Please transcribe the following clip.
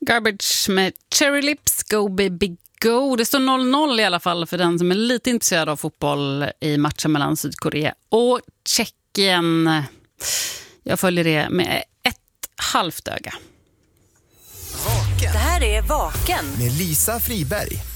Garbage med Cherry Lips, Go Baby Go. Det står 0-0 i alla fall för den som är lite intresserad av fotboll i matchen mellan Sydkorea och Tjeckien. Jag följer det med ett halvt öga. Det här är Vaken med Lisa Friberg.